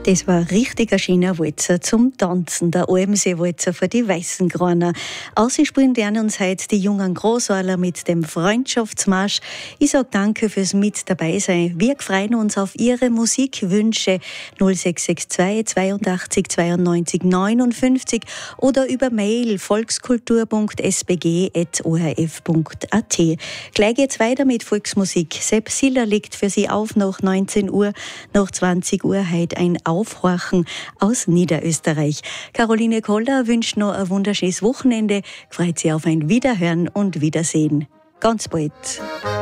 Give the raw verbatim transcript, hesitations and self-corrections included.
Das war richtiger China-Walzer zum Tanzen, der Almsee-Walzer für die weißen Graner. Außerdem spielen lernen uns heute die jungen Großaler mit dem Freundschaftsmarsch. Ich sage danke fürs mit dabei sein. Wir freuen uns auf Ihre Musikwünsche null sechs sechs zwei zweiundachtzig zweiundneunzig neunundfünfzig oder über Mail volkskultur punkt s b g at o r f punkt a t. Gleich geht's weiter mit Volksmusik. Sepp Siller legt für Sie auf nach neunzehn Uhr, nach zwanzig Uhr heute ein Aufhorchen aus Niederösterreich. Caroline Koller wünscht noch ein wunderschönes Wochenende, freut sich auf ein Wiederhören und Wiedersehen. Ganz bald.